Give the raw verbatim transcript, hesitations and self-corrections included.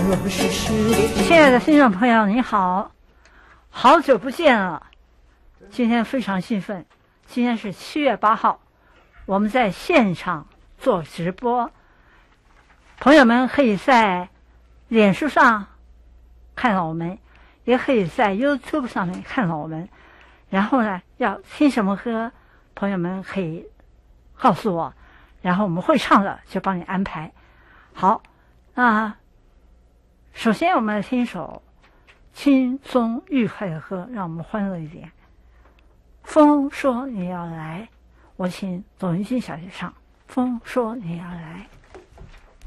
亲爱的听众朋友，你好，好久不见了。今天非常兴奋，今天是七月八号，我们在现场做直播，朋友们可以在脸书上看到我们，也可以在 YouTube 上面看到我们。然后呢，要听什么歌，朋友们可以告诉我，然后我们会唱的就帮你安排。好，那首先我们来听一首轻松愉快的歌，让我们欢乐一点。风说你要来，我请董玉金小姐唱。风说你要来。